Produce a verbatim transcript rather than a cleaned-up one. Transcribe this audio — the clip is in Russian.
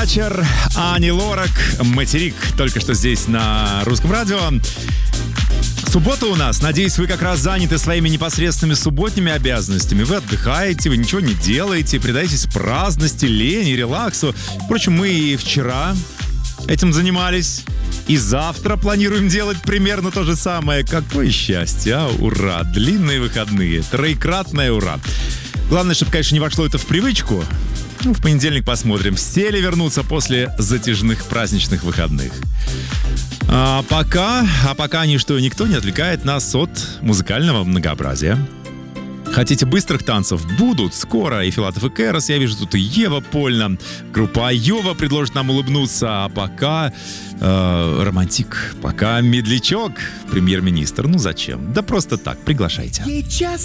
вечер. Ани Лорак, «Материк». Только что здесь на Русском радио. Суббота у нас. Надеюсь, вы как раз заняты своими непосредственными субботними обязанностями. Вы отдыхаете, вы ничего не делаете, предаетесь праздности, лени, релаксу. Впрочем, мы и вчера этим занимались. И завтра планируем делать примерно то же самое. Какое счастье, а? Ура! Длинные выходные. Троекратное ура. Главное, чтобы, конечно, не вошло это в привычку. Ну, в понедельник посмотрим, все ли вернутся после затяжных праздничных выходных. А пока, а пока ничто и никто не отвлекает нас от музыкального многообразия. Хотите быстрых танцев? Будут скоро. И Филатов, и Кэрос. Я вижу, тут и Ева Польна. Группа Айова предложит нам улыбнуться. А пока э, романтик. Пока медлячок, премьер-министр. Ну зачем? Да просто так, приглашайте.